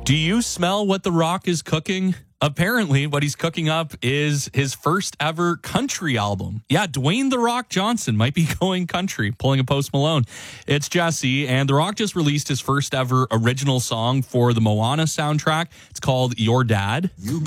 Do you smell what The Rock is cooking? Apparently, what he's cooking up is his first ever country album. Yeah, Dwayne The Rock Johnson might be going country, pulling a Post Malone. It's Jesse, and The Rock just released his first ever original song for the Moana soundtrack. It's called Your Dad. You